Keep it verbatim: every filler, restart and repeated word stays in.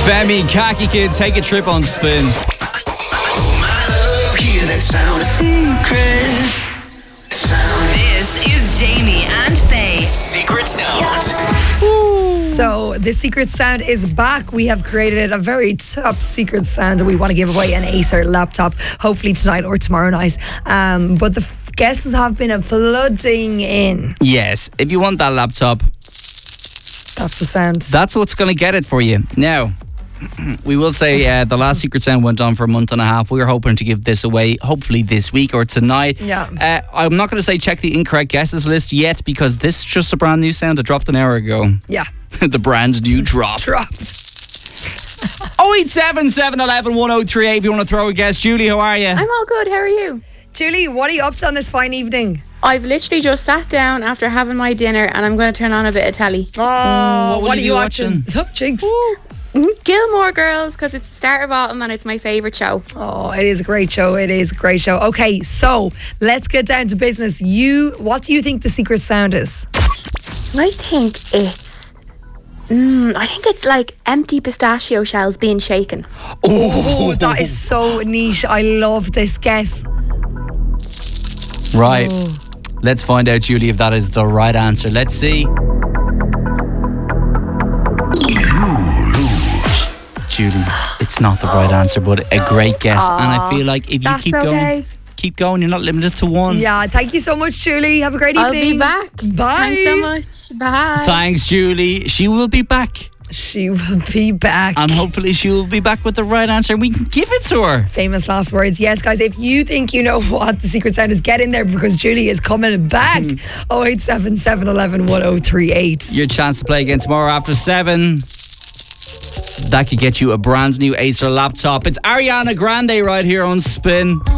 Femi, Khaki Kid, take a trip on Spin. Oh, my love, hear that sound. Secret sound. This is Jamie and Faye. Secret sound. So the secret sound is back. We have created a very top secret sound and we want to give away an Acer laptop hopefully tonight or tomorrow night. Um, but the f- guesses have been flooding in. Yes, if you want that laptop, That's the sound. that's what's going to get it for you. Now, we will say uh, the last secret sound went on for a month and a half. We were hoping to give this away hopefully this week or tonight. Yeah. Uh, I'm not going to say check the incorrect guesses list yet because this is just a brand new sound that dropped an hour ago. Yeah. The brand new drop. Drop. oh eight seven seven one one one oh three eight if you want to throw a guess. Julie, how are you? I'm all good. How are you? Julie, what are you up to on this fine evening? I've literally just sat down after having my dinner and I'm going to turn on a bit of telly. Oh, what will what are you you be watching? watching? Oh, jinx. Gilmore Girls, because it's the start of autumn and it's my favourite show. Oh, it is a great show. It is a great show. Okay, so let's get down to business. You, what do you think the secret sound is? I think it's... Mm, I think it's like empty pistachio shells being shaken. Oh, that is so niche. I love this guess. Right. Let's find out, Julie, if that is the right answer. Let's see. Julie, it's not the right answer, but a great guess. Aw, and I feel like if you that's keep okay. going, keep going, you're not limited to one. Yeah, thank you so much, Julie. Have a great I'll evening. be back. Bye. Thanks so much. Bye. Thanks, Julie. She will be back. She will be back. And hopefully she will be back with the right answer and we can give it to her. Famous last words. Yes, guys, if you think you know what the secret sound is, get in there because Julie is coming back. oh eight seven seven one one one oh three eight. Your chance to play again tomorrow after seven. That could get you a brand new Acer laptop. It's Ariana Grande right here on Spin.